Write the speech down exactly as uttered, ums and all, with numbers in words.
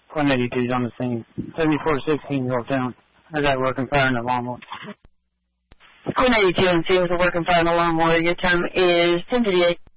Quinn eighty-two's on the scene. seventy-four sixteen Yorktown. I got working fire in the lawnmower. Quinn eighty-two on scene with a working fire in the lawnmower. Your time is ten fifty-eight.